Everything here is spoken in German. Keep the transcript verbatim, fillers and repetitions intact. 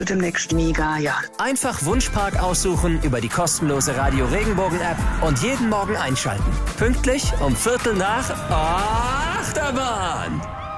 demnächst mega, ja. Einfach Wunschpark aussuchen über die kostenlose Radio Regenbogen App und jeden Morgen einschalten. Pünktlich um Viertel nach Achterbahn.